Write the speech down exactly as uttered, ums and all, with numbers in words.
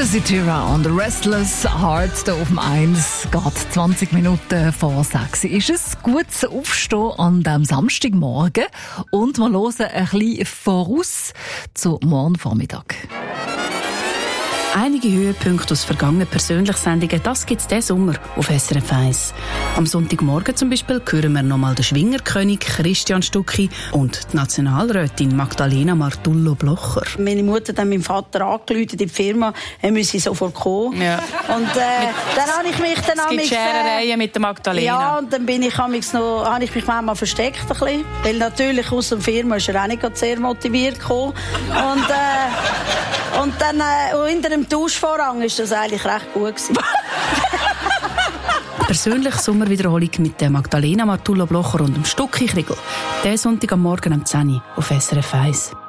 Zitira und Restless Heart hier auf dem eins. Geht zwanzig Minuten vor sechs. Ist es gut zu aufstehen an diesem Samstagmorgen? Und wir hören ein bisschen voraus zu morgen Vormittag. Einige Höhepunkte aus vergangenen Persönlichsendungen, das gibt es diesen Sommer auf S R F eins. Am Sonntagmorgen zum Beispiel hören wir nochmal den Schwingerkönig Christian Stucki und die Nationalrätin Magdalena Martullo-Blocher. Meine Mutter hat meinem Vater angerufen in die Firma, er müsse sofort kommen. Ja. Und äh, dann habe ich mich dann... Es gibt Scherereien mit der Magdalena. Ja, und dann bin ich, noch, habe ich mich manchmal versteckt ein bisschen, weil natürlich aus der Firma ist er auch nicht sehr motiviert gekommen. Und, äh, und dann äh, hinter dem Duschvorhang war das eigentlich recht gut gewesen. Persönliche Sommerwiederholung mit der Magdalena Martullo-Blocher und dem Stucki Kriegel. Der Sonntag am Morgen um zehn Uhr auf S R F eins.